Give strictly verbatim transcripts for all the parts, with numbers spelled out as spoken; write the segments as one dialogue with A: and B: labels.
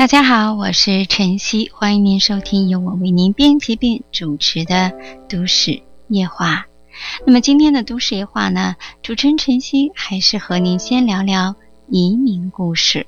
A: 大家好，我是晨曦，欢迎您收听由我为您编辑并主持的都市夜话。那么今天的都市夜话呢，主持人晨曦还是和您先聊聊移民故事。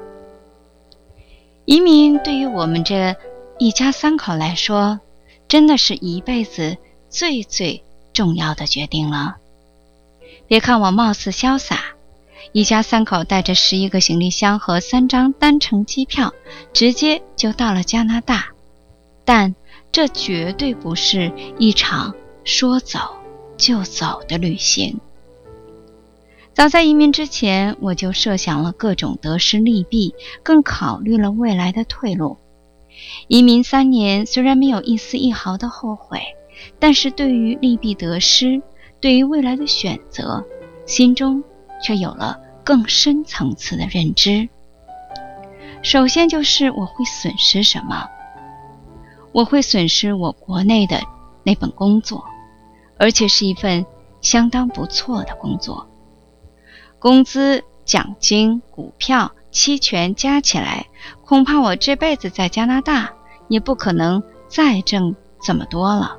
A: 移民对于我们这一家三口来说，真的是一辈子最最重要的决定了。别看我貌似潇洒，一家三口带着十一个行李箱和三张单程机票，直接就到了加拿大。但这绝对不是一场说走就走的旅行。早在移民之前，我就设想了各种得失利弊，更考虑了未来的退路。移民三年，虽然没有一丝一毫的后悔，但是对于利弊得失，对于未来的选择，心中却有了更深层次的认知。首先就是我会损失什么？我会损失我国内的那份工作，而且是一份相当不错的工作。工资、奖金、股票、期权加起来，恐怕我这辈子在加拿大也不可能再挣这么多了。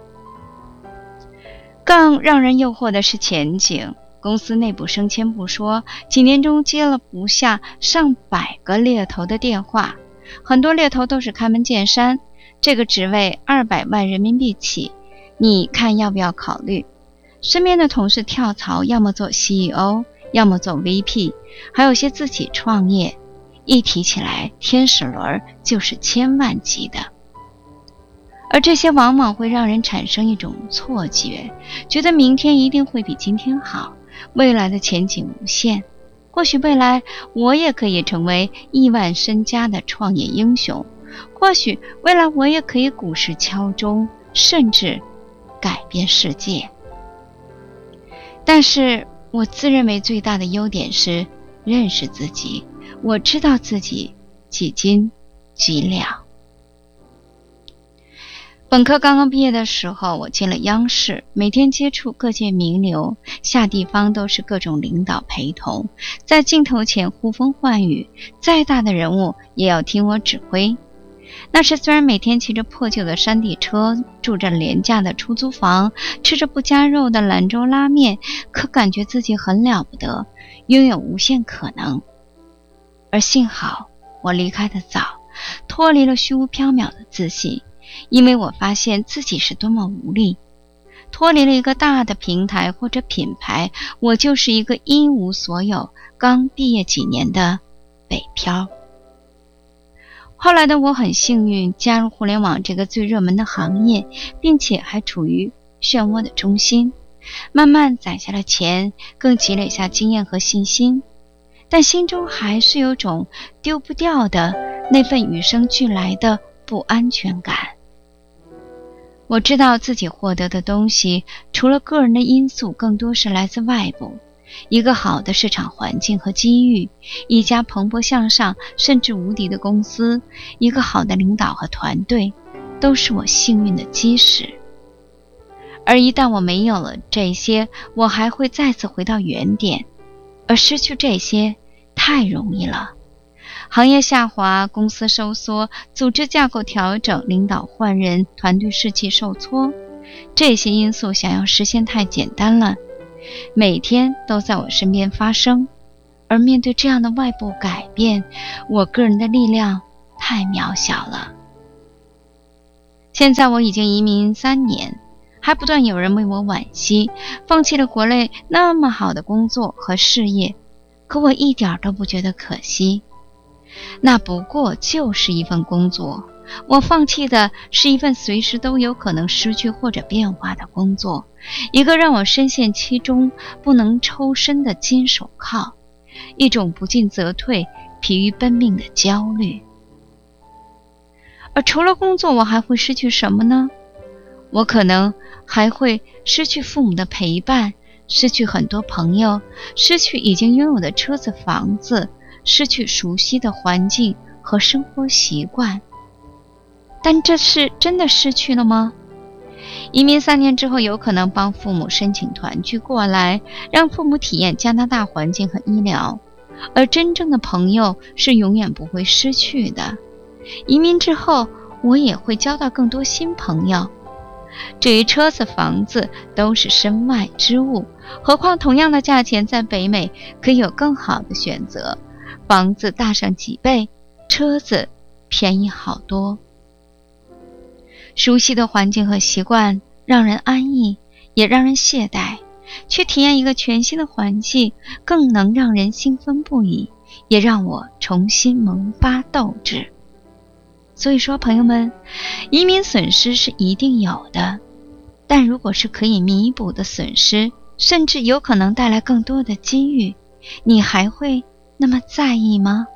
A: 更让人诱惑的是前景。公司内部升迁不说，几年中接了不下上百个猎头的电话，很多猎头都是开门见山，这个职位二百万人民币起，你看要不要考虑？身边的同事跳槽，要么做 C E O， 要么做 V P， 还有些自己创业，一提起来天使轮就是千万级的。而这些往往会让人产生一种错觉，觉得明天一定会比今天好，未来的前景无限，或许未来我也可以成为亿万身家的创业英雄，或许未来我也可以股市敲钟，甚至改变世界。但是我自认为最大的优点是认识自己，我知道自己几斤几两。本科刚刚毕业的时候，我进了央视，每天接触各界名流，下地方都是各种领导陪同，在镜头前呼风唤雨，再大的人物也要听我指挥。那时虽然每天骑着破旧的山地车，住着廉价的出租房，吃着不加肉的兰州拉面，可感觉自己很了不得，拥有无限可能。而幸好我离开得早，脱离了虚无缥缈的自信，因为我发现自己是多么无力。脱离了一个大的平台或者品牌，我就是一个一无所有，刚毕业几年的北漂。后来的我很幸运，加入互联网这个最热门的行业，并且还处于漩涡的中心，慢慢攒下了钱，更积累下经验和信心，但心中还是有种丢不掉的那份与生俱来的不安全感。我知道自己获得的东西，除了个人的因素，更多是来自外部。一个好的市场环境和机遇，一家蓬勃向上甚至无敌的公司，一个好的领导和团队，都是我幸运的基石。而一旦我没有了这些，我还会再次回到原点，而失去这些太容易了。行业下滑，公司收缩，组织架构调整，领导换人，团队士气受挫，这些因素想要实现太简单了，每天都在我身边发生。而面对这样的外部改变，我个人的力量太渺小了。现在我已经移民三年，还不断有人为我惋惜，放弃了国内那么好的工作和事业，可我一点都不觉得可惜。那不过就是一份工作，我放弃的是一份随时都有可能失去或者变化的工作，一个让我深陷其中不能抽身的金手铐，一种不进则退、疲于奔命的焦虑。而除了工作，我还会失去什么呢？我可能还会失去父母的陪伴，失去很多朋友，失去已经拥有的车子、房子，失去熟悉的环境和生活习惯。但这是真的失去了吗？移民三年之后，有可能帮父母申请团聚过来，让父母体验加拿大环境和医疗，而真正的朋友是永远不会失去的。 移民之后，我也会交到更多新朋友。至于车子、房子都是身外之物，何况同样的价钱在北美可以有更好的选择，房子大上几倍，车子便宜好多。熟悉的环境和习惯让人安逸，也让人懈怠，去体验一个全新的环境更能让人兴奋不已，也让我重新萌发斗志。所以说朋友们，移民损失是一定有的，但如果是可以弥补的损失，甚至有可能带来更多的机遇，你还会那么在意吗？